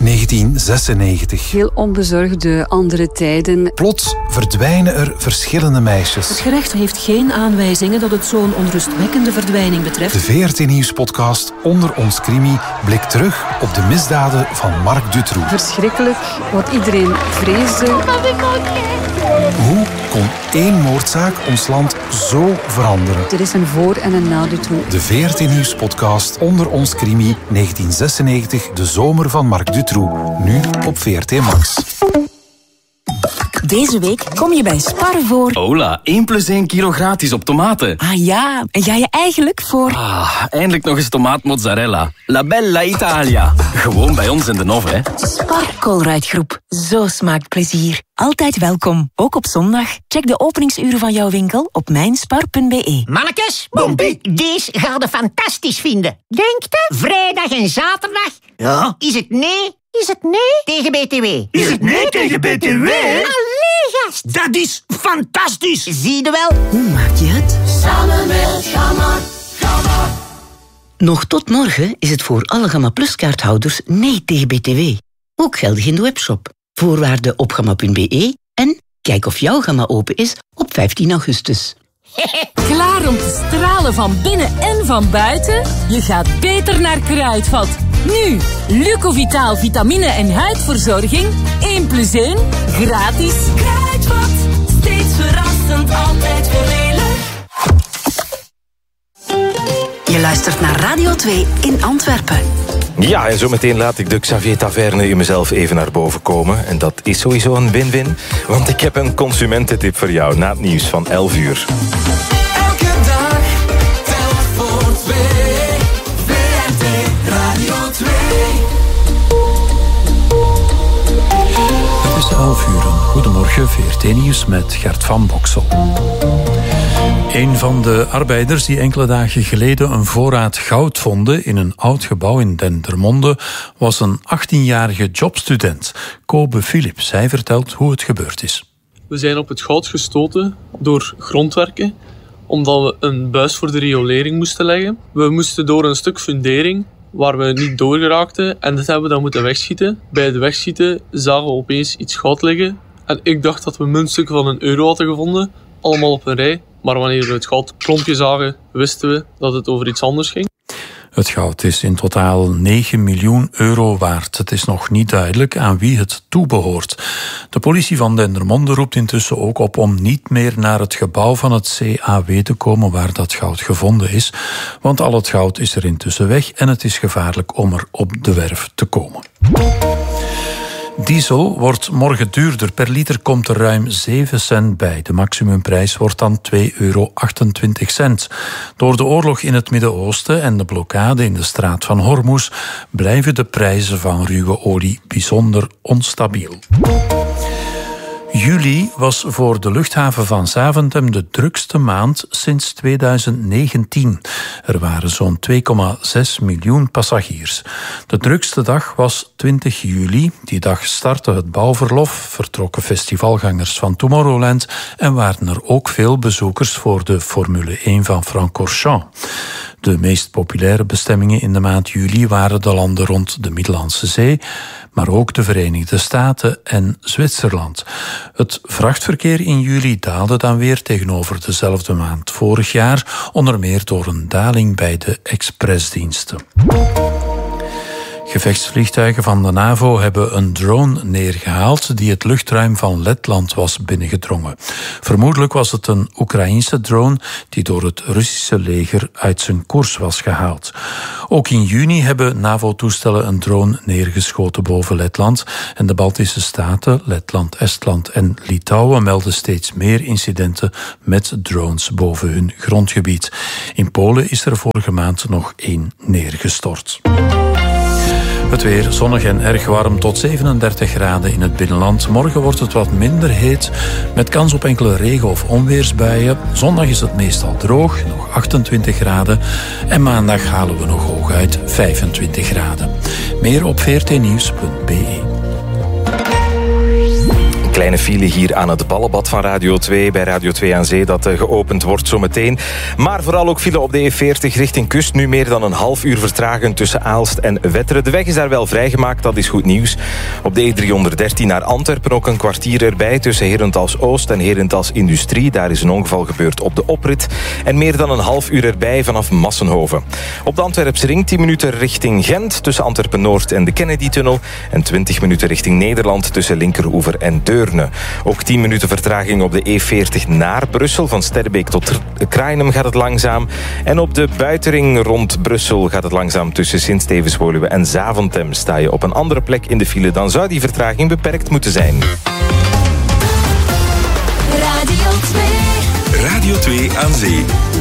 1996. Heel onbezorgde andere tijden. Plots verdwijnen er verschillende meisjes. Het gerecht heeft geen aanwijzingen dat het zo'n onrustwekkende verdwijning betreft. De VRT Nieuws-podcast Onder ons Crimi blikt terug op de misdaden van Marc Dutroux. Verschrikkelijk, wat iedereen vreesde. Hoe kon één moordzaak ons land zo veranderen? Er is een voor- en een na Dutroux. De VRT Nieuws-podcast Onder ons Crimi 1996, de zomer van Marc Dutroux. Nu op VRT Max. Deze week kom je bij Spar voor... Hola, 1 + 1 kilo gratis op tomaten. Ah ja, en ga je eigenlijk voor... Eindelijk nog eens tomaatmozzarella. La Bella Italia. Gewoon bij ons in de Nov, hè. Spar Colruyt Groep. Zo smaakt plezier. Altijd welkom, ook op zondag. Check de openingsuren van jouw winkel op mijnspar.be. Mannekes, deze gaat je fantastisch vinden. Denkt u? Vrijdag en zaterdag? Ja. Is het nee? Is het nee tegen BTW? Is het nee tegen BTW? Allee, gast. Dat is fantastisch. Zie je wel? Hoe maak je het? Samen met Gamma. Nog tot morgen is het voor alle Gamma Plus kaarthouders nee tegen BTW. Ook geldig in de webshop. Voorwaarden op gamma.be en kijk of jouw Gamma open is op 15 augustus. Klaar om te stralen van binnen en van buiten? Je gaat beter naar Kruidvat. Nu, Lucovitaal vitamine en huidverzorging. 1 + 1, gratis. Kruidvat, steeds verrassend, altijd voordelig. Je luistert naar Radio 2 in Antwerpen. Ja, en zometeen laat ik de Xavier Taverne in mezelf even naar boven komen. En dat is sowieso een win-win, want ik heb een consumententip voor jou na het nieuws van 11 uur. Elke dag, telt voor 2. VRT Radio 2. Het is 11 uur. Goedemorgen, VRT Nieuws met Gert van Boksel. Een van de arbeiders die enkele dagen geleden een voorraad goud vonden in een oud gebouw in Dendermonde was een 18-jarige jobstudent, Kobe Philips. Hij vertelt hoe het gebeurd is. We zijn op het goud gestoten door grondwerken, omdat we een buis voor de riolering moesten leggen. We moesten door een stuk fundering waar we niet doorgeraakten en dat hebben we dan moeten wegschieten. Bij het wegschieten zagen we opeens iets goud liggen en ik dacht dat we muntstukken van €1 hadden gevonden, allemaal op een rij. Maar wanneer we het goudklompje zagen, wisten we dat het over iets anders ging. Het goud is in totaal €9 miljoen waard. Het is nog niet duidelijk aan wie het toebehoort. De politie van Dendermonde roept intussen ook op om niet meer naar het gebouw van het CAW te komen waar dat goud gevonden is. Want al het goud is er intussen weg en het is gevaarlijk om er op de werf te komen. Diesel wordt morgen duurder. Per liter komt er ruim 7 cent bij. De maximumprijs wordt dan €2,28. Door de oorlog in het Midden-Oosten en de blokkade in de straat van Hormuz blijven de prijzen van ruwe olie bijzonder onstabiel. Juli was voor de luchthaven van Zaventem de drukste maand sinds 2019. Er waren zo'n 2,6 miljoen passagiers. De drukste dag was 20 juli. Die dag startte het bouwverlof, vertrokken festivalgangers van Tomorrowland en waren er ook veel bezoekers voor de Formule 1 van Francorchamps. De meest populaire bestemmingen in de maand juli waren de landen rond de Middellandse Zee, maar ook de Verenigde Staten en Zwitserland. Het vrachtverkeer in juli daalde dan weer tegenover dezelfde maand vorig jaar, onder meer door een daling bij de expressdiensten. Gevechtsvliegtuigen van de NAVO hebben een drone neergehaald die het luchtruim van Letland was binnengedrongen. Vermoedelijk was het een Oekraïense drone die door het Russische leger uit zijn koers was gehaald. Ook in juni hebben NAVO-toestellen een drone neergeschoten boven Letland en de Baltische staten, Letland, Estland en Litouwen melden steeds meer incidenten met drones boven hun grondgebied. In Polen is er vorige maand nog 1 neergestort. Het weer zonnig en erg warm tot 37 graden in het binnenland. Morgen wordt het wat minder heet, met kans op enkele regen- of onweersbuien. Zondag is het meestal droog, nog 28 graden. En maandag halen we nog hooguit 25 graden. Meer op vrtnieuws.be. Een kleine file hier aan het Ballenbad van Radio 2. Bij Radio 2 aan Zee dat geopend wordt zometeen. Maar vooral ook file op de E40 richting kust. Nu meer dan een half uur vertragen tussen Aalst en Wetteren. De weg is daar wel vrijgemaakt, dat is goed nieuws. Op de E313 naar Antwerpen ook een kwartier erbij tussen Herentals Oost en Herentals Industrie. Daar is een ongeval gebeurd op de oprit. En meer dan een half uur erbij vanaf Massenhoven. Op de Antwerpse ring 10 minuten richting Gent tussen Antwerpen-Noord en de Kennedy-tunnel. En 20 minuten richting Nederland tussen Linkeroever en Deurne. Ook 10 minuten vertraging op de E40 naar Brussel. Van Sterrebeek tot Kraaienum gaat het langzaam. En op de buitenring rond Brussel gaat het langzaam tussen Sint-Stevens-Woluwe en Zaventem. Sta je op een andere plek in de file, dan zou die vertraging beperkt moeten zijn. Radio 2. Radio 2 aan Zee.